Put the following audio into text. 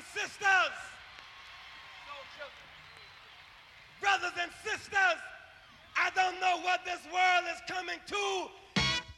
sisters, brothers and sisters, I don't know what this world is coming to,